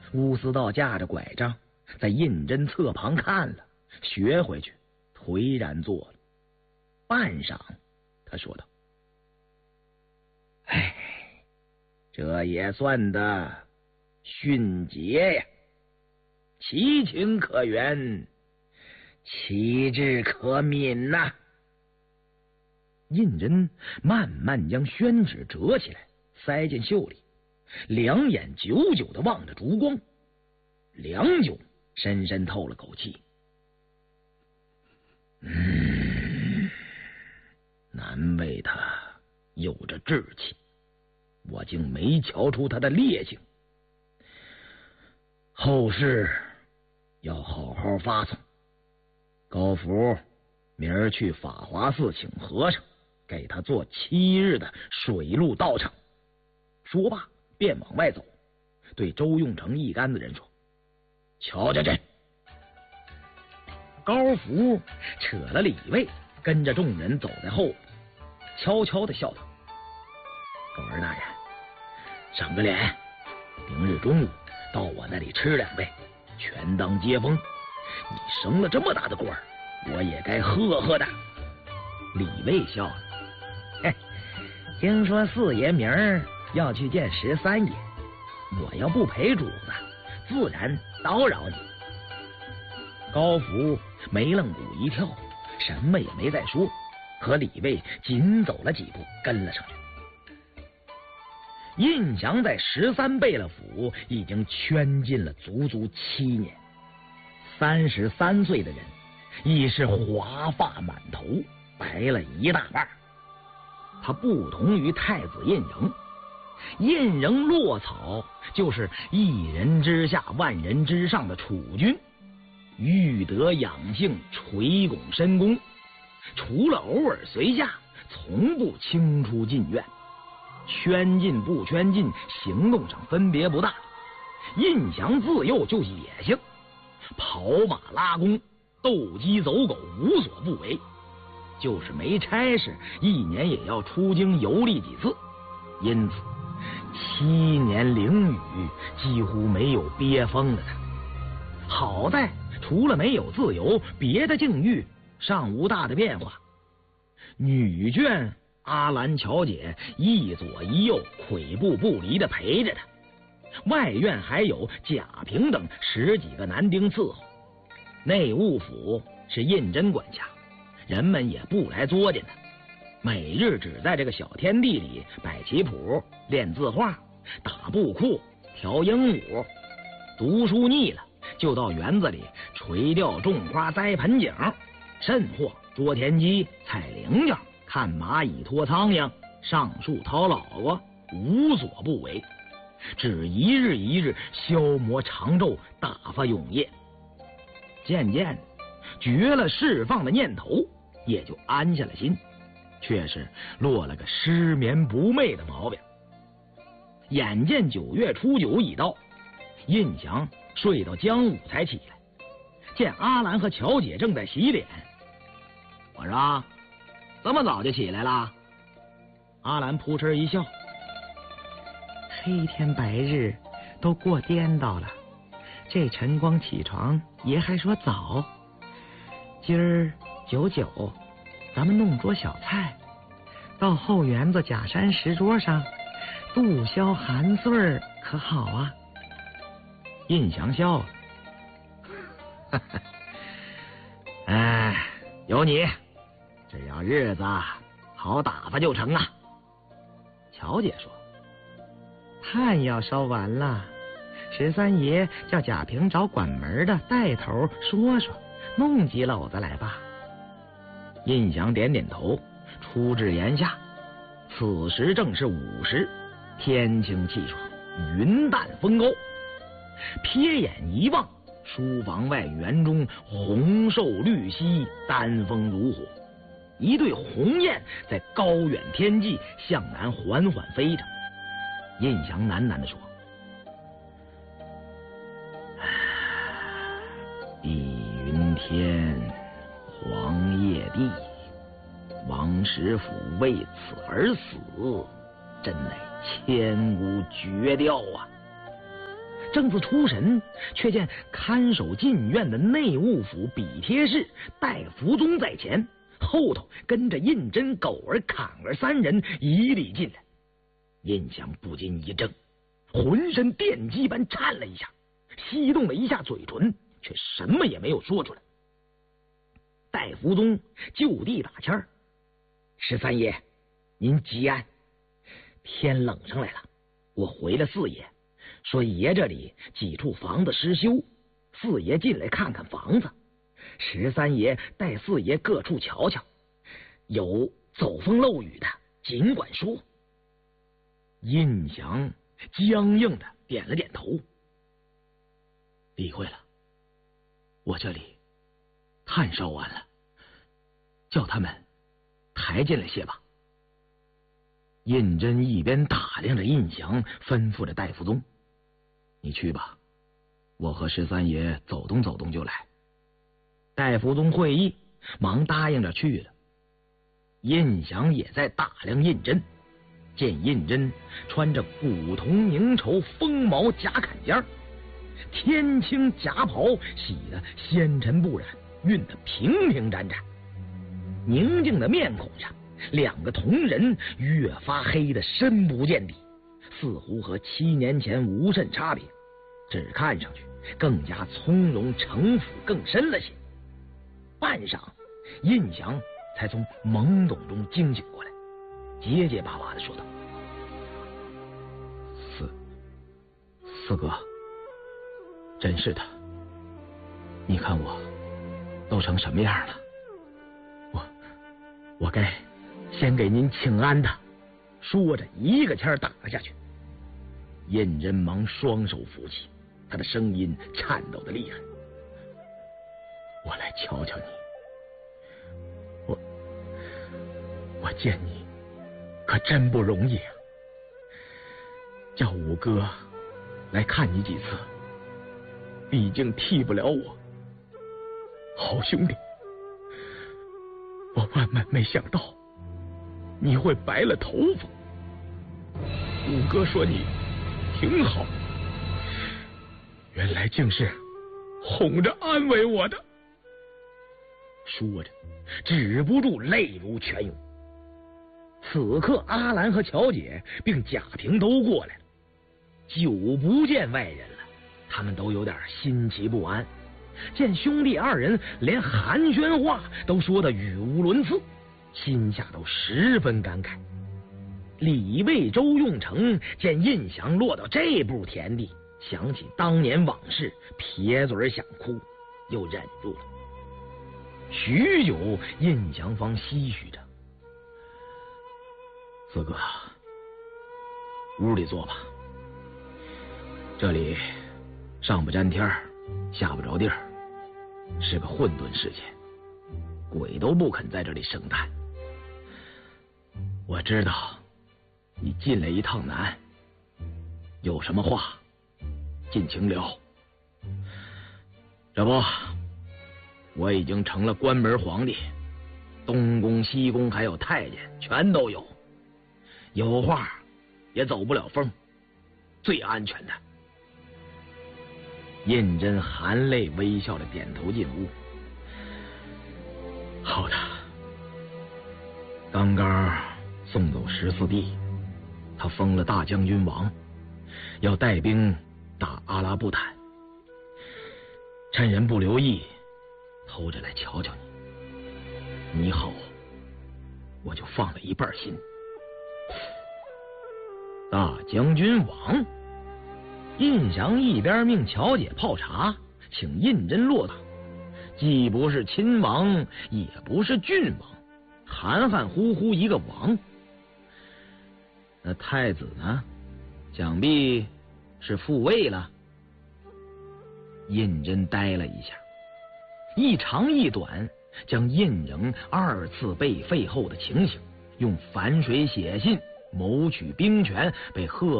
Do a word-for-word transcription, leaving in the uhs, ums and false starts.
乌思道架着拐杖在胤禛侧旁看了，学回去，颓然坐了。半晌，他说道：“哎，这也算得训诫呀，其情可原，其志可悯呐。”胤禛慢慢将宣纸折起来，塞进袖里，两眼久久地望着烛光，良久，深深透了口气。嗯，难为他有着志气，我竟没瞧出他的烈性。后事要好好发送。高福明儿去法华寺请和尚，给他做七日的水陆道场。说罢便往外走，对周用成一干子人说：“瞧瞧这！”高福扯了李卫，跟着众人走在后，悄悄地笑道：“狗儿大人，赏个脸，明日中午到我那里吃两杯，全当接风。你升了这么大的官儿，我也该喝喝的。”李卫笑了：“嘿，听说四爷明儿要去见十三爷，我要不陪主子，自然叨扰你。”高福眉愣骨一跳，什么也没再说，和李卫紧走了几步，跟了上去。胤祥在十三贝勒府已经圈禁了足足七年，三十三岁的人已是华发满头，白了一大半。他不同于太子胤禛，胤禛落草就是一人之下万人之上的储君，育德养性，垂拱深宫，除了偶尔随驾，从不轻出禁院。圈禁不圈禁，行动上分别不大。胤祥自幼就野性，跑马拉弓，斗鸡走狗，无所不为。就是没差事，一年也要出京游历几次，因此七年凌雨几乎没有憋疯了他。好在除了没有自由，别的境遇尚无大的变化。女眷阿兰乔姐一左一右，跬步不离的陪着他。外院还有贾平等十几个男丁伺候。内务府是胤禛管辖，人们也不来作践他，每日只在这个小天地里摆棋谱、练字画、打布库、调鹦鹉。读书腻了，就到园子里垂钓、种花、栽盆景，甚或捉田鸡、采菱角、看蚂蚁、拖苍蝇、上树掏老瓜，无所不为，只一日一日消磨长昼，打发永夜。渐渐的绝了释放的念头，也就安下了心，却是落了个失眠不寐的毛病。眼见九月初九已到，胤祥睡到将午才起来，见阿兰和乔姐正在洗脸。我说：“这么早就起来了？”阿兰扑哧一笑：“黑天白日都过颠倒了，这晨光起床爷还说早。今儿九九，咱们弄桌小菜，到后园子假山石桌上度消寒岁儿，可好啊？”胤祥笑了：“哎，有你，只要日子好打发就成啊。”乔姐说：“炭要烧完了，十三爷叫贾平找管门的带头说说，弄几篓子来吧。”胤祥点点头，出至檐下。此时正是午时，天清气爽，云淡风高。瞥眼一望，书房外园中红瘦绿皙，丹枫如火，一对鸿雁在高远天际向南缓缓飞着。胤祥喃喃地说：“碧云天，黄叶地，王实甫为此而死，真乃千古绝调啊！” 正自出神，却见看守禁院的内务府比贴士戴福宗在前，后头跟着胤禛、狗儿、侃儿三人一立进来。胤祥不禁一怔，浑身电击般颤了一下，翕动了一下嘴唇，却什么也没有说出来。戴福宗就地打签儿：“十三爷，您吉安。天冷上来了，我回了四爷，说爷这里几处房子失修，四爷进来看看房子。十三爷带四爷各处瞧瞧，有走风漏雨的尽管说。”胤祥僵硬的点了点头：“理会了，我这里炭烧完了，叫他们抬进来些吧。”胤禛一边打量着胤祥，吩咐着戴福宗：“你去吧，我和十三爷走动走动就来。”戴福宗会意，忙答应着去了。胤祥也在打量胤禛，见胤禛穿着古铜凝绸风毛夹坎肩，天青夹袍洗得纤尘不染，熨得平平展展，宁静的面孔上，两个铜人越发黑得深不见底，似乎和七年前无甚差别，只看上去更加从容城府更深了些。半晌，胤祥才从懵懂中惊醒过来，结结巴巴地说道：“四四哥，真是的，你看我都成什么样了？我我该先给您请安的。”说着一个签打了下去。胤禛忙双手扶起，他的声音颤抖的厉害：“我来瞧瞧你，我我见你可真不容易啊！叫五哥来看你几次，毕竟替不了我。好兄弟，我万万没想到你会白了头发。五哥说你挺好，原来竟是哄着安慰我的。”说着止不住泪如泉涌。此刻阿兰和乔姐并贾平都过来了，久不见外人了，他们都有点心奇不安，见兄弟二人连寒暄话都说得语无伦次，心下都十分感慨。李卫、周用成见胤祥落到这步田地，想起当年往事，撇嘴想哭，又忍住了。许久，胤祥方唏嘘着：“四哥，屋里坐吧，这里上不沾天，下不着地儿，是个混沌世界，鬼都不肯在这里生蛋。我知道你进来一趟难，有什么话尽情聊。这不，我已经成了关门皇帝，东宫西宫还有太监全都有，有话也走不了风，最安全的。”胤禛含泪微笑着点头进屋。好的，刚刚送走十四弟，他封了大将军王，要带兵打阿拉布坦，趁人不留意，偷着来瞧瞧你。你好，我就放了一半心。大将军王，胤祥一边命乔姐泡茶，请胤禛落党，既不是亲王，也不是郡王，含含糊糊一个王。那太子呢？想必是复位了。胤禛呆了一下，一长一短将胤禛二次被废后的情形，用樊水写信谋取兵权，被贺